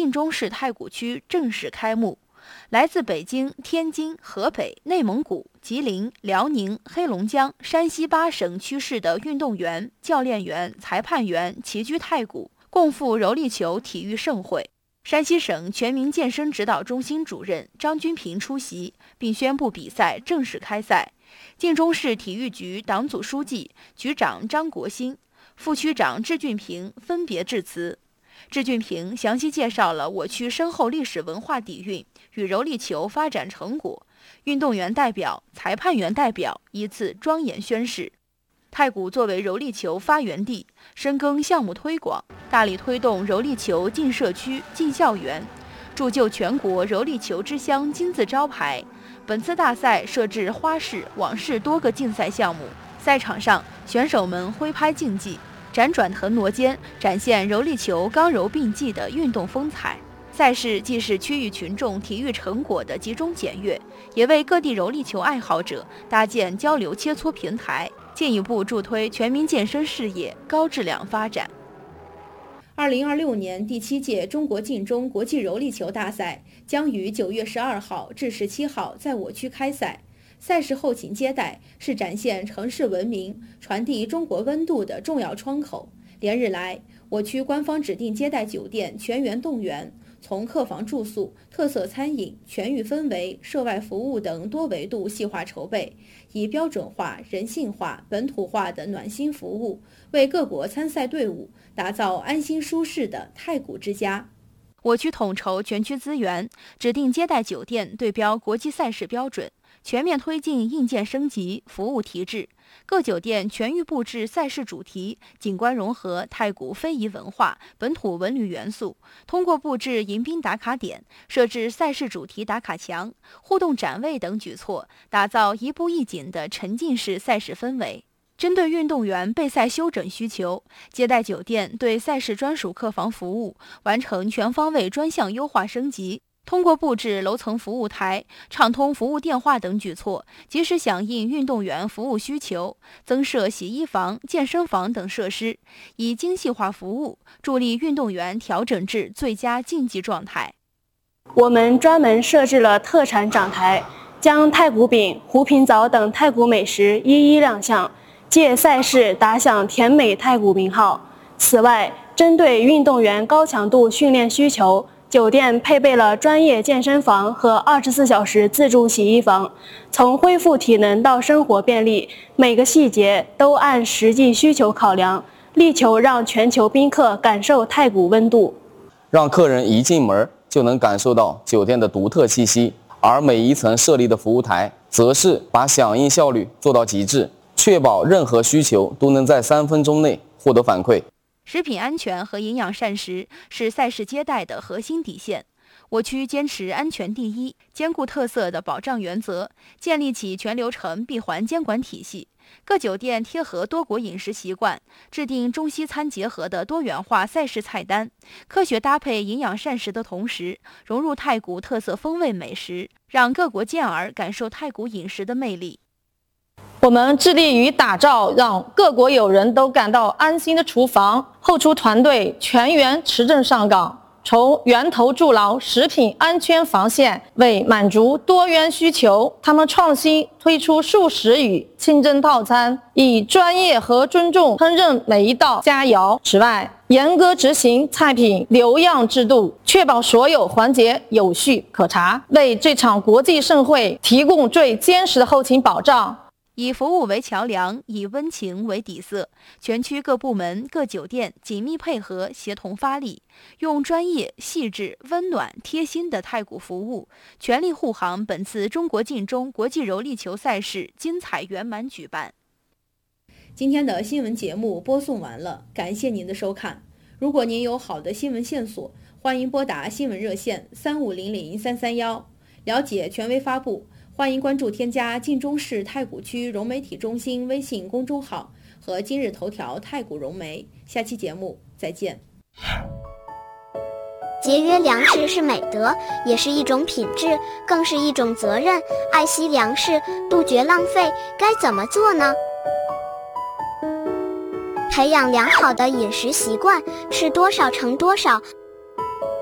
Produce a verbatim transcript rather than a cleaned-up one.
晋中市太谷区正式开幕。来自北京、天津、河北、内蒙古、吉林、辽宁、黑龙江、山西八省区市的运动员、教练员、裁判员齐聚太谷，共赴柔力球体育盛会。山西省全民健身指导中心主任张军平出席，并宣布比赛正式开赛。晋中市体育局党组书记、局长张国新、副区长质俊平分别致辞。质俊平详细介绍了我区深厚历史文化底蕴与柔力球发展成果，运动员代表、裁判员代表依次庄严宣誓。太谷作为柔力球发源地，深耕项目推广，大力推动柔力球进社区、进校园，铸就全国柔力球之乡金字招牌。本次大赛设置花式、网式多个竞赛项目，赛场上选手们挥拍竞技，辗转腾挪间展现柔力球刚柔并济的运动风采。赛事既是区域群众体育成果的集中检阅，也为各地柔力球爱好者搭建交流切磋平台，进一步助推全民健身事业高质量发展。二零二六年第七届中国晋中国际柔力球大赛将于九月十二号至十七号在我区开赛。赛事后勤接待是展现城市文明、传递中国温度的重要窗口。连日来，我区官方指定接待酒店全员动员，从客房住宿、特色餐饮、全域氛围、涉外服务等多维度细化筹备，以标准化、人性化、本土化的暖心服务，为各国参赛队伍打造安心舒适的太谷之家。我区统筹全区资源，指定接待酒店对标国际赛事标准，全面推进硬件升级、服务提质。各酒店全域布置赛事主题，景观融合太谷非遗文化、本土文旅元素。通过布置迎宾打卡点、设置赛事主题打卡墙、互动展位等举措，打造一步一景的沉浸式赛事氛围。针对运动员备赛休整需求，接待酒店对赛事专属客房服务完成全方位专项优化升级。通过布置楼层服务台、畅通服务电话等举措，及时响应运动员服务需求，增设洗衣房、健身房等设施，以精细化服务助力运动员调整至最佳竞技状态。 我们专门设置了特产展台，将太谷饼、湖品枣等太谷美食一一亮相，借赛事打响甜美太谷名号。此外，针对运动员高强度训练需求，酒店配备了专业健身房和二十四小时自助洗衣房，从恢复体能到生活便利，每个细节都按实际需求考量，力求让全球宾客感受太谷温度， 让客人一进门就能感受到酒店的独特气息。而每一层设立的服务台，则是把响应效率做到极致，确保任何需求都能在三分钟内获得反馈。 食品安全和营养膳食是赛事接待的核心底线。我区坚持安全第一、兼顾特色的保障原则，建立起全流程闭环监管体系。各酒店贴合多国饮食习惯，制定中西餐结合的多元化赛事菜单，科学搭配营养膳食的同时，融入太谷特色风味美食，让各国健儿感受太谷饮食的魅力。 我们致力于打造让各国友人都感到安心的厨房，后厨团队全员持证上岗，从源头筑牢食品安全防线，为满足多元需求，他们创新推出素食与清真套餐，以专业和尊重烹饪每一道佳肴。此外，严格执行菜品留样制度，确保所有环节有序可查，为这场国际盛会提供最坚实的后勤保障。 以服务为桥梁，以温情为底色，全区各部门、各酒店紧密配合，协同发力，用专业、细致、温暖、贴心的太谷服务，全力护航本次中国晋中国际柔力球赛事精彩圆满举办。今天的新闻节目播送完了，感谢您的收看。如果您有好的新闻线索，欢迎拨打新闻热线三五零零三三幺，了解权威发布。欢迎关注添加晋中市太谷区融媒体中心微信公众号和今日头条太谷融媒。下期节目再见。 节约粮食是美德，也是一种品质，更是一种责任。爱惜粮食，杜绝浪费，该怎么做呢？培养良好的饮食习惯，吃多少盛多少，